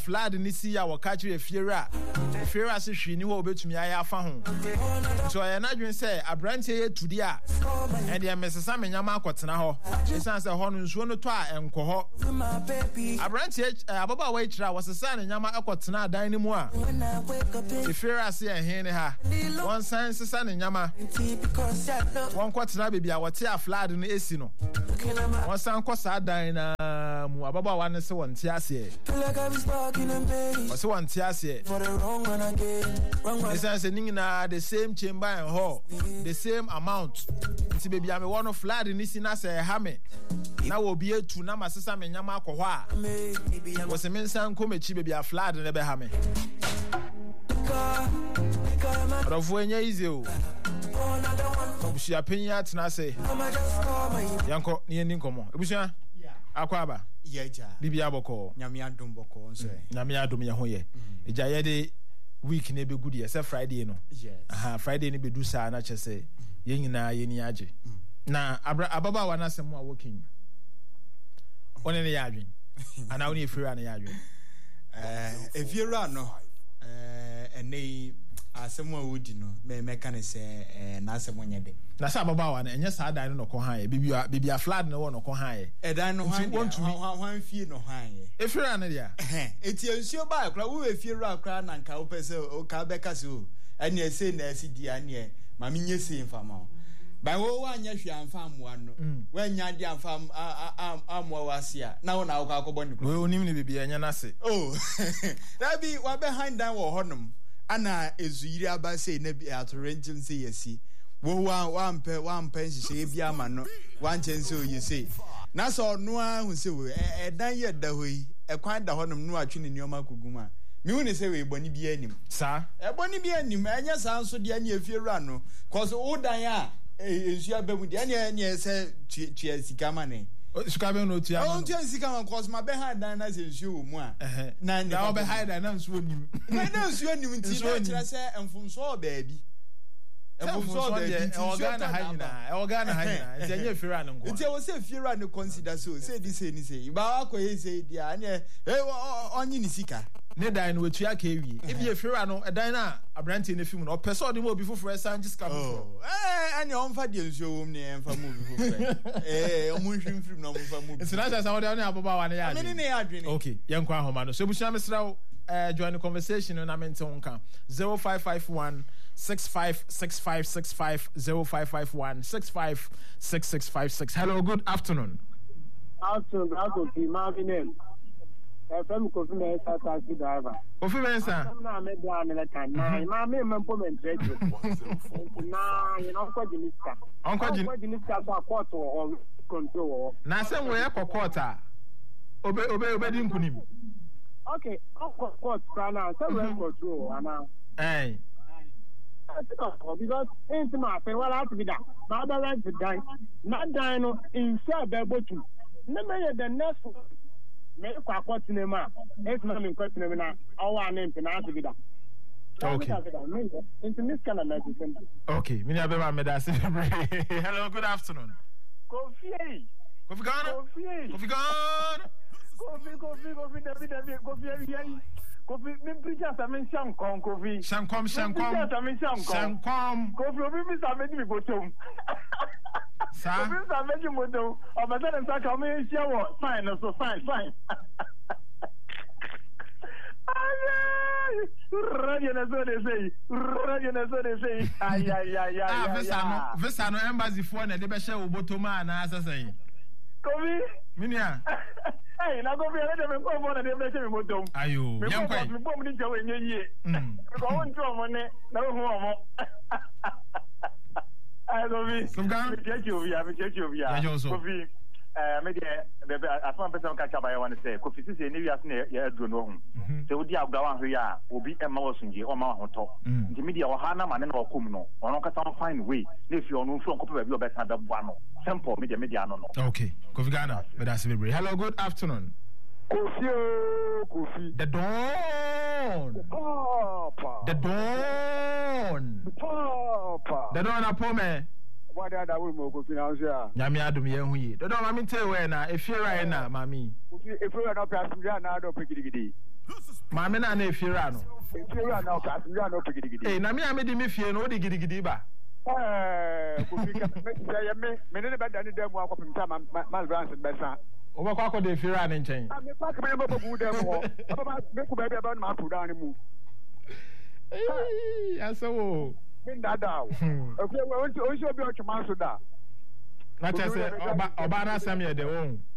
flood ni si ya wakachi Fiera se hwini ho obetumi aya afa ho. So ya na dwen say abrante ye tudi a and ya mesesa menyama akotena ho. Esan say ho no nsuo no to a enko ho. Abrante ababa wa ikira wasesa ne nyama akotena dan ni mu a. Fiera se ehe ne ha. Won san sesa ne nyama. Won kotena bebi a wote a flood no esi no. Won san kosa dan na mu ababa wa ne se won ti ase. Wose won ti ase. It's the same chamber and hall, the same amount. It's baby, I'm one of flood in this in us a hammer. Now will be a two number system in Yamako. Was a man son come a baby a flood in the hammer. Of when you she opinion at Nase Yanko near Ninkomo. Busha Aquaba, Yaja, Bibiaboko, Yamia Dumboko, Namia Dumiahoye, Jayade. Week ne be good yes Friday no yes Friday ne be do sa na che say ye nyina ye ni age na ababa wa na asem a working one ne ya adwen ana one efira na ya adwen efira no ene asem a wodi no me ka ne say na asem nyede na sa ababa wa na enye sa dan no ko han bibia flood no no ko han dan no han fie no han efira na dia eti ensuo ba akra wo efira akra na nka wo pese o ka beka se o ene ese na esi dia ne ma menye se mfama ba wo anya hwe amfa amoa no wa nya dia amfa amoa wasia na wo na wo ka akobọ ni we onim ne bibia nya na se oh that be wa behind dan wo honom ana ezuyiri aba say na bi atorenjim say yesi wo wa mpe nhihye bia ama no wa nchense o yesi na so no ahu se we edan ye da hoyi ekwan da honom no atwe ne nioma koguma mi hu ne se we boni bia anim sa boni bia anim anya sa nso de anya efiewura no cause wo dan a ensu abamu de anya se tue sika ma ne suka be no tua ma no tue sika ma cause ma be ha dan na se ensu wo mu a na wo be ha dan na nsu onim na nsu onim nti na kira se enfumso obaabi Organa Haina, it's a year for running. It's a fear run to consider so. Say this, any say. Bawako say, dear, on Yinisika. Neda in which you are KV. If you're Ferrano, a diner, a brand in a film, or person more before for a son just come. And your own fadians show me and for movie. Motion film no for movie. It's not as I would have about 1 year. Okay, young Quahomano. So we shall join the conversation and I'm in Tonka 0551 656565 0551 656656. Hello, good afternoon. Afternoon, Marvin. FM Kofi Mensa taxi driver. Kofi Mensa. Na me bla me la na me employment rate. Na you know ko Jiniska. Onko Jiniska so court or control. Na say we e court a. Obe di nkunim. Okay, court kana say we control ana. Eh. Because into my pen well out to be that. My other right to die. Not die no inside the bottom. Never the next me kwa kwatinema it's not in kwatinema our name to be that. Okay. Into this kind of medicine. Okay, me abema medicine. Hello, good afternoon. Kofi gone. Kofi me preacher samen shankom Kofi. Shankom. Kofi obi samen mi botom. Sa? Kofi samen mi botom. Obata dem sa ka me share wo fine so fine. Radio na so de say. Ay. Vesa no embassy for na de be share wo botom na asasai. Kofi. Minia. Hey, na go be let them go for the blessing me botom. Ayo, yankwa. Me bom ni jawe nyeye. Ko won to mo ne na hu mo. I go be. Sumgan. Me check you via. Kofi. Me de afan person catch up I want to say. Kofi say ni wiase na ya aduro no hu. Se odi agbawa hwe ya obi emma wosunje o ma ho to. Nti media wo ha na ma ne na okom no. Ono ka some fine way. Na fi ono nfro nkope ba bi obesa da boa no. Simple media no. Okay. Kofi Ghana, that's very. Hello, good afternoon. Kofi. The dawn. Papa. The dawn. Papa. The dawn apome. What are we more Kofi now, sir? Nyame adom ye hu yi. The dawn mami tell we na efiera na mami. If we are not passing na do pekigidi. maame na na efiera no efiera na ka asira no pigidi na me amedi me fie no odi gidigidi ba ko fika me ne ba dani dem akopimta mal branch besa obakọ akọ de efiera ne nchen me pa ka me bo bu dem ho baba me ku ba bia ba no ma ku da ne mu aso me ndada o o obi o chuma so da na chese oba na sam ye de won